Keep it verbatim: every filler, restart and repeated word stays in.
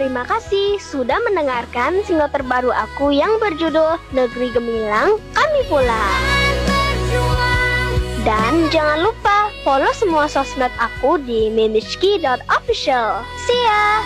Terima kasih sudah mendengarkan single terbaru aku yang berjudul Negeri Gemilang, Kami Pulang. Dan jangan lupa follow semua sosmed aku di minishki dot official. See ya!